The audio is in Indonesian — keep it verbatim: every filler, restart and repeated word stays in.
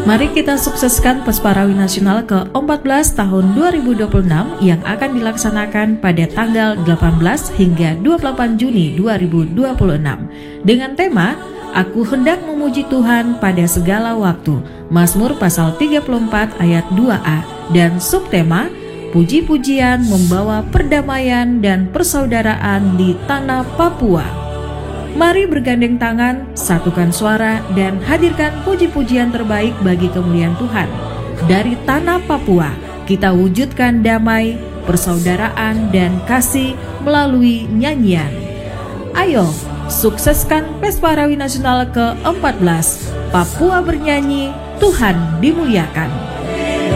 Mari kita sukseskan Pesparawi Nasional ke empat belas tahun dua ribu dua puluh enam yang akan dilaksanakan pada tanggal delapan belas hingga dua puluh delapan Juni dua ribu dua puluh enam dengan tema Aku hendak memuji Tuhan pada segala waktu, Mazmur pasal tiga puluh empat ayat dua a, dan subtema Puji-pujian membawa perdamaian dan persaudaraan di tanah Papua. Mari bergandeng tangan, satukan suara, dan hadirkan puji-pujian terbaik bagi kemuliaan Tuhan. Dari tanah Papua, kita wujudkan damai, persaudaraan, dan kasih melalui nyanyian. Ayo, sukseskan Pesparawi Nasional ke empat belas. Papua bernyanyi, Tuhan dimuliakan.